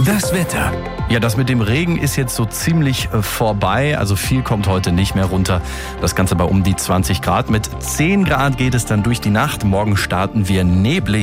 Das Wetter. Ja, das mit dem Regen ist jetzt so ziemlich vorbei. Also viel kommt heute nicht mehr runter. Das Ganze bei um die 20 Grad. Mit 10 Grad geht es dann durch die Nacht. Morgen starten wir neblig